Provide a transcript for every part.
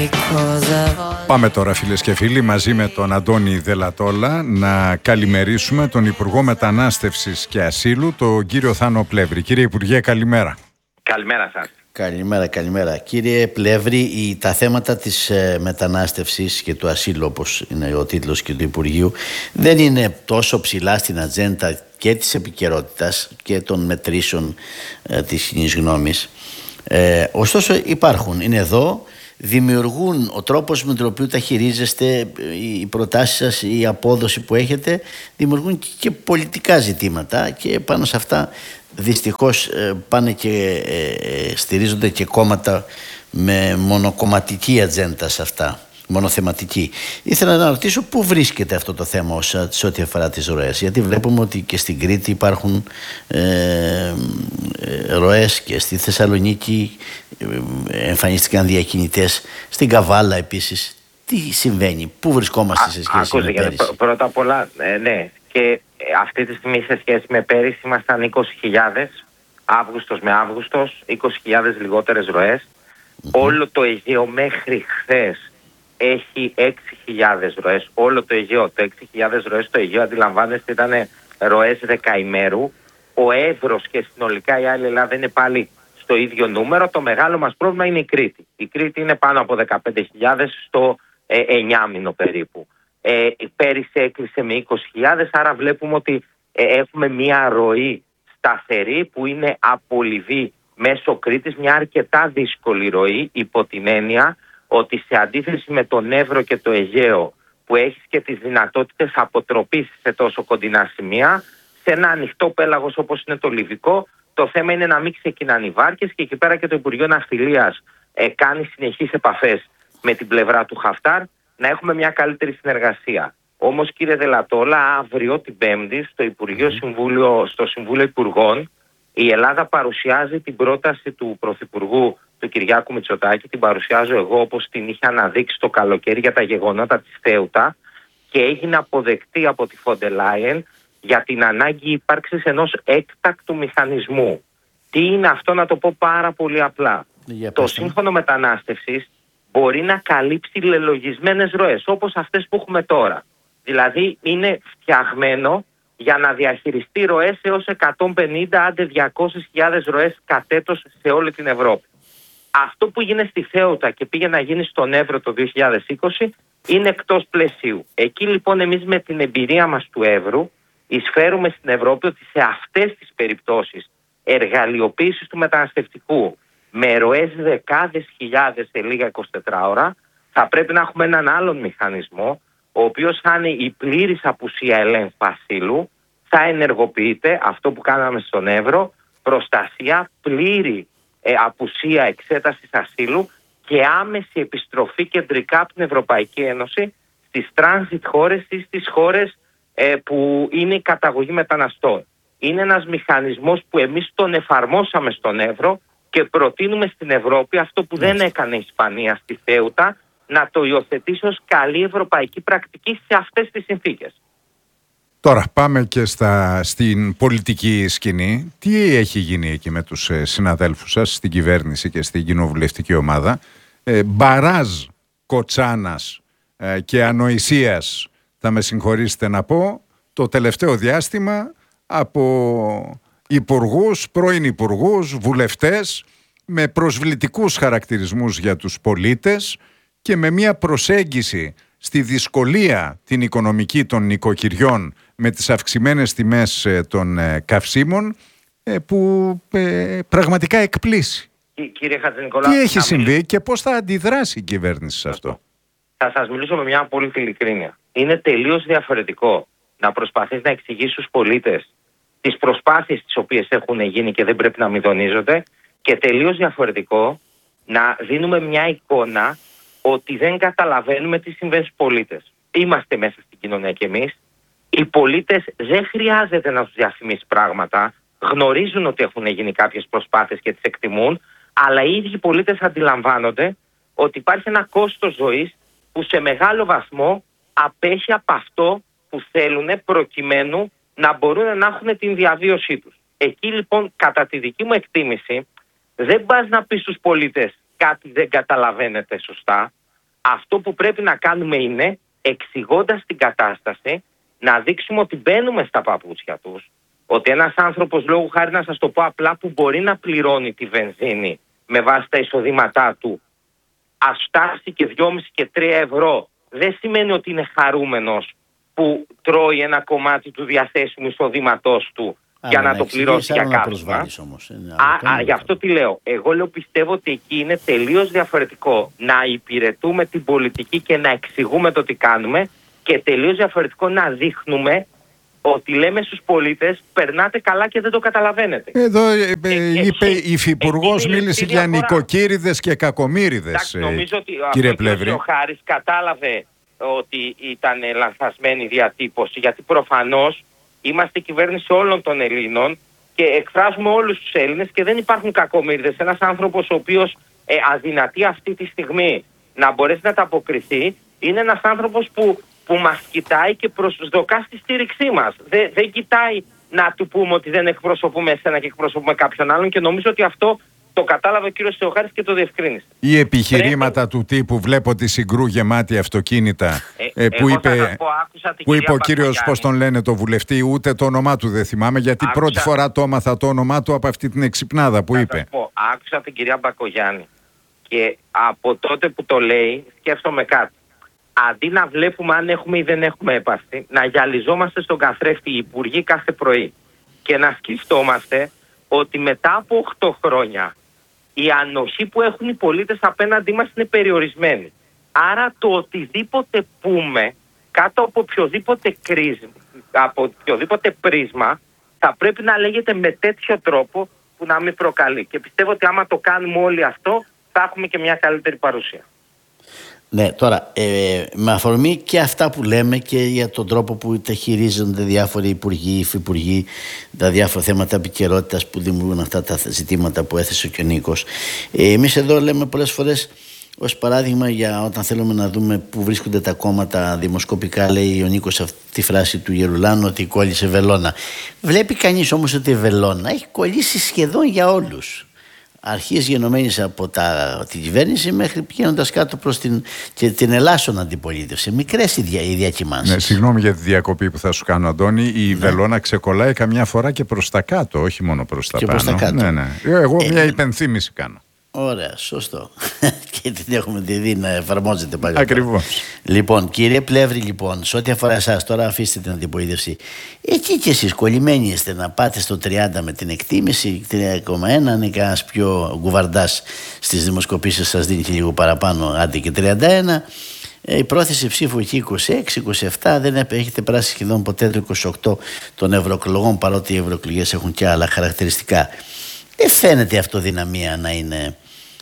Πάμε τώρα, φίλες και φίλοι, μαζί με τον Αντώνη Δελατόλα να καλημερίσουμε τον Υπουργό Μετανάστευσης και Ασύλου, τον κύριο Θάνο Πλεύρη. Κύριε Υπουργέ, καλημέρα. Καλημέρα σας. Καλημέρα. Κύριε Πλεύρη, τα θέματα της μετανάστευσης και του ασύλου, όπως είναι ο τίτλος και του Υπουργείου, δεν είναι τόσο ψηλά στην ατζέντα και της επικαιρότητας και των μετρήσεων της κοινής γνώμης. Ωστόσο υπάρχουν, είναι εδώ, δημιουργούν ο τρόπος με τον οποίο τα χειρίζεστε, οι προτάσεις σας, η απόδοση που έχετε, δημιουργούν και πολιτικά ζητήματα και πάνω σε αυτά δυστυχώς πάνε και στηρίζονται και κόμματα με μονοκομματική ατζέντα σε αυτά, μονοθεματική. Ήθελα να ρωτήσω πού βρίσκεται αυτό το θέμα σε ό,τι αφορά τις ροές, γιατί βλέπουμε ότι και στην Κρήτη υπάρχουν ροές και στη Θεσσαλονίκη εμφανίστηκαν διακινητές, στην Καβάλα επίσης. Τι συμβαίνει, πού βρισκόμαστε σε σχέση με πέρυσι? Πρώτα απ' όλα, ναι, και αυτή τη στιγμή σε σχέση με πέρυσι ήμασταν 20.000, Αύγουστος με Αύγουστος, 20.000 λιγότερες ροές. Όλο το Αιγαίο μέχρι χθες έχει 6.000 ροές. Όλο το Αιγαίο, το 6.000 ροές στο Αιγαίο, αντιλαμβάνεστε, ήταν ροές δεκαημέρου. Ο Εύρος και συνολικά η άλλη Ελλάδα είναι πάλι στο ίδιο νούμερο. Το μεγάλο μας πρόβλημα είναι η Κρήτη. Η Κρήτη είναι πάνω από 15.000 στο 9 μήνο περίπου. Πέρυσι έκλεισε με 20.000, άρα βλέπουμε ότι έχουμε μια ροή σταθερή που είναι από Λιβύη μέσω Κρήτης, μια αρκετά δύσκολη ροή, υπό την έννοια ότι σε αντίθεση με τον Εύρο και το Αιγαίο, που έχεις και τις δυνατότητες αποτροπής σε τόσο κοντινά σημεία, σε ένα ανοιχτό πέλαγος όπως είναι το Λιβικό, το θέμα είναι να μην ξεκινάνε οι βάρκες, και εκεί πέρα και το Υπουργείο Ναυτιλίας κάνει συνεχείς επαφές με την πλευρά του Χαφτάρ, να έχουμε μια καλύτερη συνεργασία. Όμως, κύριε Δελατόλα, αύριο την Πέμπτη στο Συμβούλιο Υπουργών η Ελλάδα παρουσιάζει την πρόταση του Πρωθυπουργού του Κυριάκου Μητσοτάκη. Την παρουσιάζω εγώ όπως την είχε αναδείξει το καλοκαίρι για τα γεγονότα της Θέουτα, και έγινε αποδεκτή από τη Φόντερ Λάιεν για την ανάγκη ύπαρξης ενός έκτακτου μηχανισμού. Τι είναι αυτό, να το πω πάρα πολύ απλά. Το σύμφωνο μετανάστευσης μπορεί να καλύψει λελογισμένες ροές όπως αυτές που έχουμε τώρα. Δηλαδή είναι φτιαγμένο για να διαχειριστεί ροές έως 150 άντε 200.000 ροές κατ' έτος σε όλη την Ευρώπη. Αυτό που γίνεται στη Θέουτα και πήγε να γίνει στον Εύρο το 2020 είναι εκτός πλαισίου. Εκεί λοιπόν εμείς με την εμπειρία μας του Εύρου εισφέρουμε στην Ευρώπη ότι σε αυτές τις περιπτώσεις εργαλειοποίησης του μεταναστευτικού με ροές δεκάδες χιλιάδες σε λίγα 24 ώρα, θα πρέπει να έχουμε έναν άλλον μηχανισμό, ο οποίος θα είναι η πλήρης απουσία ελέγχου ασύλου, θα ενεργοποιείται αυτό που κάναμε στον Εύρο, προστασία, πλήρη απουσία εξέτασης ασύλου και άμεση επιστροφή κεντρικά από την Ευρωπαϊκή Ένωση στις transit χώρες ή στις χώρες που είναι η καταγωγή μεταναστών. Είναι ένας μηχανισμός που εμείς τον εφαρμόσαμε στον Εύρο και προτείνουμε στην Ευρώπη αυτό που δεν έκανε η Ισπανία στη Θέουτα, να το υιοθετήσει ως καλή ευρωπαϊκή πρακτική σε αυτές τις συνθήκες. Τώρα πάμε και στην πολιτική σκηνή. Τι έχει γίνει εκεί με τους συναδέλφους σας στην κυβέρνηση και στην κοινοβουλευτική ομάδα? Μπαράζ κοτσάνας και ανοησίας, θα με συγχωρήσετε να πω, το τελευταίο διάστημα από υπουργούς, πρώην υπουργούς, βουλευτές, με προσβλητικούς χαρακτηρισμούς για τους πολίτες και με μια προσέγγιση στη δυσκολία την οικονομική των νοικοκυριών με τις αυξημένες τιμές των καυσίμων, που πραγματικά εκπλήσει. Κύριε Χατζηνικολάου, τι έχει συμβεί και πώς θα αντιδράσει η κυβέρνηση σε αυτό? Θα σας μιλήσω με μια πολύ ειλικρίνεια. Είναι τελείως διαφορετικό να προσπαθείς να εξηγήσεις στους πολίτες τις προσπάθειες τις οποίες έχουν γίνει και δεν πρέπει να μηδονίζονται, και τελείως διαφορετικό να δίνουμε μια εικόνα ότι δεν καταλαβαίνουμε τι συμβαίνει στους πολίτες. Είμαστε μέσα στην κοινωνία κι εμείς. Οι πολίτες δεν χρειάζεται να τους διαφημίσεις πράγματα. Γνωρίζουν ότι έχουν γίνει κάποιες προσπάθειες και τις εκτιμούν, αλλά οι ίδιοι πολίτες αντιλαμβάνονται ότι υπάρχει ένα κόστος ζωής που σε μεγάλο βαθμό απέχει από αυτό που θέλουν, προκειμένου να μπορούν να έχουν την διαβίωσή τους. Εκεί λοιπόν, κατά τη δική μου εκτίμηση, δεν πας να πεις στους πολίτες κάτι δεν καταλαβαίνετε σωστά. Αυτό που πρέπει να κάνουμε είναι, εξηγώντας την κατάσταση, να δείξουμε ότι μπαίνουμε στα παπούτσια τους, ότι ένας άνθρωπος, λόγου χάρη να σας το πω απλά, που μπορεί να πληρώνει τη βενζίνη με βάση τα εισοδήματά του, ας φτάσει και 2,5 και 3 ευρώ, δεν σημαίνει ότι είναι χαρούμενος που τρώει ένα κομμάτι του διαθέσιμου εισοδήματός του για να το πληρώσει για καύσιμα. Γι' αυτό τι λέω. Εγώ πιστεύω ότι εκεί είναι τελείως διαφορετικό να υπηρετούμε την πολιτική και να εξηγούμε το τι κάνουμε, και τελείως διαφορετικό να δείχνουμε ότι λέμε στους πολίτες περνάτε καλά και δεν το καταλαβαίνετε. Εδώ είπε η Υφυπουργός, μίλησε για νοικοκύριδες και κακομύριδες. Νομίζω ότι κύριε Πλεύρη, ο Χάρης κατάλαβε ότι ήταν λανθασμένη διατύπωση, γιατί προφανώς είμαστε κυβέρνηση όλων των Ελλήνων και εκφράζουμε όλους τους Έλληνες και δεν υπάρχουν κακομύριδες. Ένας άνθρωπος ο οποίος αδυνατεί αυτή τη στιγμή να μπορέσει να τα αποκριθεί είναι ένας άνθρωπος που μας κοιτάει και προσδοκά στη στήριξή μας. Δεν κοιτάει να του πούμε ότι δεν εκπροσωπούμε εσένα και εκπροσωπούμε κάποιον άλλον, και νομίζω ότι αυτό το κατάλαβε ο κύριος Θεοχάρης και το διευκρίνησε. Οι επιχειρήματα του τύπου, βλέπω τη Συγκρού γεμάτη αυτοκίνητα, που είπε ο κύριος, πώς τον λένε, το βουλευτή, ούτε το όνομά του δεν θυμάμαι, γιατί πρώτη φορά το έμαθα το όνομά του από αυτή την εξυπνάδα που είπε. Άκουσα την κυρία Μπακογιάννη και από τότε που το λέει σκέφτομαι κάτι. Αντί να βλέπουμε αν έχουμε ή δεν έχουμε έπαρση, να γυαλιζόμαστε στον καθρέφτη οι υπουργοί κάθε πρωί και να σκεφτόμαστε ότι μετά από 8 χρόνια η ανοχή που έχουν οι πολίτες απέναντί μας είναι περιορισμένη. Άρα το οτιδήποτε πούμε κάτω από οποιοδήποτε πρίσμα θα πρέπει να λέγεται με τέτοιο τρόπο που να μην προκαλεί. Και πιστεύω ότι άμα το κάνουμε όλοι αυτό θα έχουμε και μια καλύτερη παρουσία. Ναι, τώρα με αφορμή και αυτά που λέμε και για τον τρόπο που τα χειρίζονται διάφοροι υπουργοί, υφυπουργοί, τα διάφορα θέματα επικαιρότητας που δημιουργούν αυτά τα ζητήματα που έθεσε και ο Νίκος, εμείς εδώ λέμε πολλές φορές, ως παράδειγμα, για όταν θέλουμε να δούμε πού βρίσκονται τα κόμματα δημοσκοπικά, λέει ο Νίκος αυτή τη φράση του Γερουλάνου, ότι κόλλησε βελόνα. Βλέπει κανείς όμως ότι η βελόνα έχει κολλήσει σχεδόν για όλους. Αρχής γενομένης από την κυβέρνηση μέχρι πηγαίνοντας κάτω προς την ελάσσον αντιπολίτευση. Μικρές οι διακυμάνσεις. Ναι, συγγνώμη για τη διακοπή που θα σου κάνω, Αντώνη. Η βελόνα ξεκολλάει καμιά φορά και προς τα κάτω, όχι μόνο προς τα και πάνω. Προς τα κάτω. Ναι. Εγώ μια υπενθύμηση κάνω. Ωραία, σωστό. Και την έχουμε δει να εφαρμόζεται πάλι. Ακριβώς. Λοιπόν, κύριε Πλεύρη, σε ό,τι αφορά εσάς, τώρα αφήστε την αντιπολίτευση. Εκεί κι εσείς κολλημένοι είστε να πάτε στο 30 με την εκτίμηση, 3,1. Αν είναι κανένας πιο γκουβαρντάς στις δημοσκοπήσεις, σας δίνει και λίγο παραπάνω, άντε και 31. Η πρόθεση ψήφου εκεί 26-27, δεν έχετε περάσει σχεδόν ποτέ το 28 των ευρωεκλογών, παρότι οι ευρωεκλογές έχουν και άλλα χαρακτηριστικά. Δεν φαίνεται η αυτοδυναμία να είναι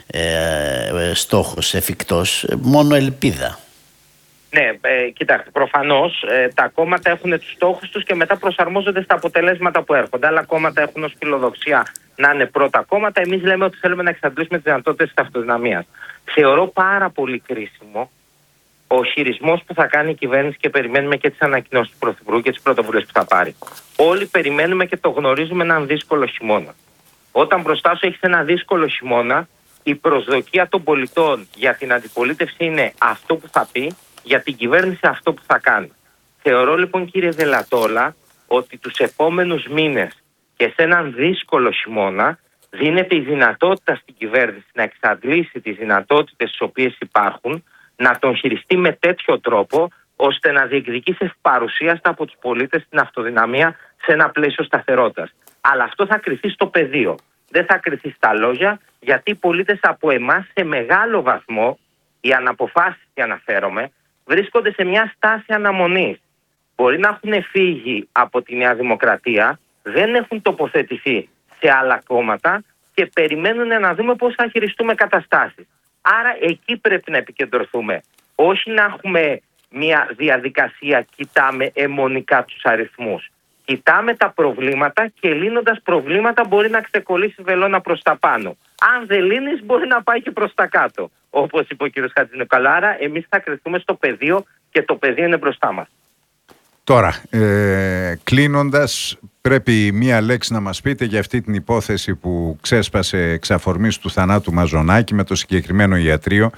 στόχος εφικτός, μόνο ελπίδα. Ναι, κοιτάξτε, προφανώς τα κόμματα έχουν τους στόχους τους και μετά προσαρμόζονται στα αποτελέσματα που έρχονται. Άλλα κόμματα έχουν ως φιλοδοξία να είναι πρώτα κόμματα. Εμείς λέμε ότι θέλουμε να εξαντλήσουμε τις δυνατότητες της αυτοδυναμίας. Θεωρώ πάρα πολύ κρίσιμο ο χειρισμός που θα κάνει η κυβέρνηση, και περιμένουμε και τις ανακοινώσεις του Πρωθυπουργού και τις πρωτοβουλίες που θα πάρει. Όλοι περιμένουμε και το γνωρίζουμε έναν δύσκολο χειμώνα. Όταν μπροστά σου έχεις ένα δύσκολο χειμώνα, η προσδοκία των πολιτών για την αντιπολίτευση είναι αυτό που θα πει, για την κυβέρνηση αυτό που θα κάνει. Θεωρώ λοιπόν, κύριε Δελατόλα, ότι τους επόμενους μήνες και σε έναν δύσκολο χειμώνα δίνεται η δυνατότητα στην κυβέρνηση να εξαντλήσει τις δυνατότητες τις οποίες υπάρχουν, να τον χειριστεί με τέτοιο τρόπο ώστε να διεκδικήσει ευπαρουσίαστα από τους πολίτες την αυτοδυναμία σε ένα πλαίσιο σταθερότητας. Αλλά αυτό θα κριθεί στο πεδίο. Δεν θα κριθεί στα λόγια, γιατί οι πολίτες από εμάς σε μεγάλο βαθμό, οι αναποφάσεις που αναφέρομαι, βρίσκονται σε μια στάση αναμονής. Μπορεί να έχουν φύγει από τη Νέα Δημοκρατία, δεν έχουν τοποθετηθεί σε άλλα κόμματα και περιμένουν να δούμε πώς θα χειριστούμε καταστάσεις. Άρα εκεί πρέπει να επικεντρωθούμε. Όχι να έχουμε μια διαδικασία, κοιτάμε αιμονικά τους αριθμούς. Κοιτάμε τα προβλήματα και λύνοντας προβλήματα μπορεί να ξεκολλήσει η βελόνα προς τα πάνω. Αν δεν λύνεις μπορεί να πάει και προς τα κάτω. Όπως είπε ο κ. Χατζηνικολάρα, εμείς θα κρυφτούμε στο πεδίο και το πεδίο είναι μπροστά μας. Τώρα, κλείνοντας, πρέπει μία λέξη να μας πείτε για αυτή την υπόθεση που ξέσπασε εξ αφορμής του θανάτου Μαζονάκη με το συγκεκριμένο ιατρείο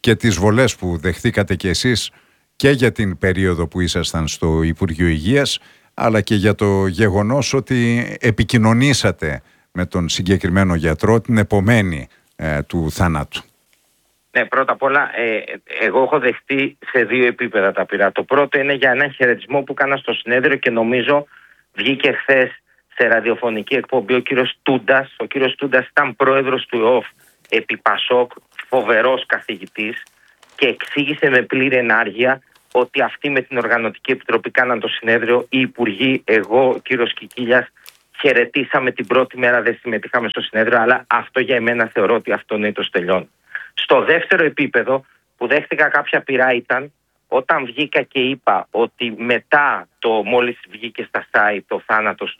και τις βολές που δεχθήκατε κι εσείς και για την περίοδο που ήσασταν στο Υπουργείο Υγείας, αλλά και για το γεγονός ότι επικοινωνήσατε με τον συγκεκριμένο γιατρό την επομένη του θανάτου. Ναι, πρώτα απ' όλα, εγώ έχω δεχτεί σε 2 επίπεδα τα πειρά. Το πρώτο είναι για έναν χαιρετισμό που έκανα στο συνέδριο και νομίζω βγήκε χθες σε ραδιοφωνική εκπομπή ο κύριος Τούντας. Ο κύριος Τούντας ήταν πρόεδρος του ΕΟΦ επί Πασόκ, φοβερός καθηγητής, και εξήγησε με πλήρη ενάργεια ότι αυτοί με την Οργανωτική Επιτροπή κάναν το συνέδριο, οι υπουργοί, εγώ, ο κύριος Κικίλιας, χαιρετήσαμε την πρώτη μέρα, δεν συμμετείχαμε στο συνέδριο, αλλά αυτό για εμένα θεωρώ ότι αυτονόητος τελειώνει. Στο δεύτερο επίπεδο που δέχτηκα κάποια πειρά ήταν όταν βγήκα και είπα ότι μετά μόλις βγήκε στα site το θάνατος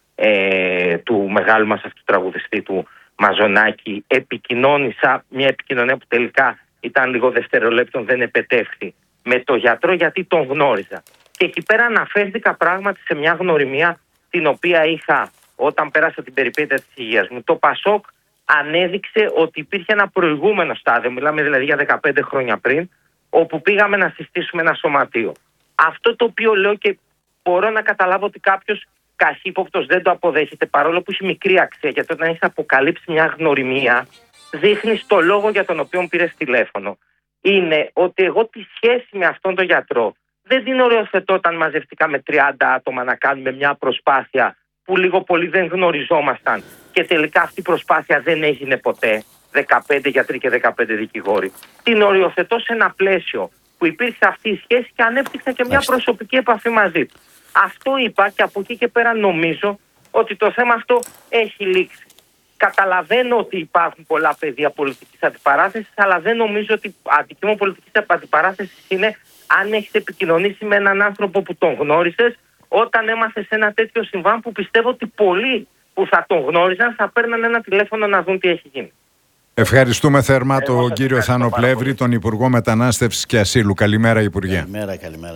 του μεγάλου μας αυτού τραγουδιστή του Μαζονάκη, επικοινώνησα μια επικοινωνία που τελικά ήταν λίγο δευτερολέπτων, δεν επετεύχθη, με τον γιατρό γιατί τον γνώριζα. Και εκεί πέρα αναφέρθηκα πράγματι σε μια γνωριμία την οποία είχα όταν πέρασα την περιπέτεια της υγείας μου. Το Πασόκ ανέδειξε ότι υπήρχε ένα προηγούμενο στάδιο, μιλάμε δηλαδή για 15 χρόνια πριν, όπου πήγαμε να συστήσουμε ένα σωματείο. Αυτό το οποίο λέω και μπορώ να καταλάβω ότι κάποιος καχύποπτος δεν το αποδέχεται, παρόλο που έχει μικρή αξία, γιατί όταν έχεις αποκαλύψει μια γνωριμία, δείχνεις το λόγο για τον οποίο πήρες τηλέφωνο. Είναι ότι εγώ τη σχέση με αυτόν τον γιατρό δεν την οριοθετώ όταν μαζευτήκαμε 30 άτομα να κάνουμε μια προσπάθεια που λίγο πολύ δεν γνωριζόμασταν και τελικά αυτή η προσπάθεια δεν έγινε ποτέ. 15 γιατροί και 15 δικηγόροι. Την οριοθετώ σε ένα πλαίσιο που υπήρχε αυτή η σχέση και ανέπτυξα και μια προσωπική επαφή μαζί του. Αυτό είπα και από εκεί και πέρα νομίζω ότι το θέμα αυτό έχει λήξει. Καταλαβαίνω ότι υπάρχουν πολλά πεδία πολιτικής αντιπαράθεσης, αλλά δεν νομίζω ότι αντικείμενο πολιτικής αντιπαράθεσης είναι αν έχεις επικοινωνήσει με έναν άνθρωπο που τον γνώρισες όταν έμαθες ένα τέτοιο συμβάν, που πιστεύω ότι πολλοί που θα τον γνώριζαν θα παίρναν ένα τηλέφωνο να δουν τι έχει γίνει. Ευχαριστούμε θερμά τον κύριο Θάνο Πλεύρη, τον Υπουργό Μετανάστευσης και Ασύλου. Καλημέρα, Υπουργέ. Καλημέρα.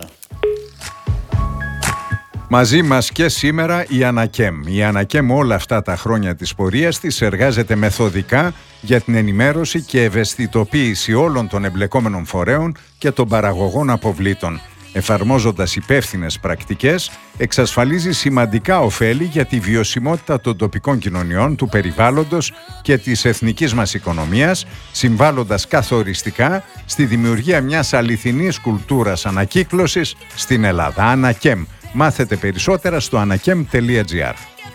Μαζί μας και σήμερα η Ανακέμ. Η Ανακέμ όλα αυτά τα χρόνια της πορείας της εργάζεται μεθοδικά για την ενημέρωση και ευαισθητοποίηση όλων των εμπλεκόμενων φορέων και των παραγωγών αποβλήτων. Εφαρμόζοντας υπεύθυνες πρακτικές, εξασφαλίζει σημαντικά ωφέλη για τη βιωσιμότητα των τοπικών κοινωνιών, του περιβάλλοντος και της εθνικής μας οικονομίας, συμβάλλοντας καθοριστικά στη δημιουργία μιας αληθινής κουλτούρας ανακύκλωσης στην Ελλάδα. Ανακέμ. Μάθετε περισσότερα στο anakem.gr.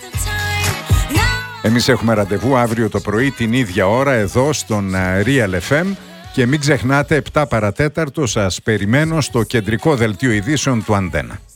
Εμείς έχουμε ραντεβού αύριο το πρωί την ίδια ώρα εδώ στον Real FM και μην ξεχνάτε 7 παρατέταρτο σας περιμένω στο κεντρικό δελτίο ειδήσεων του Αντένα.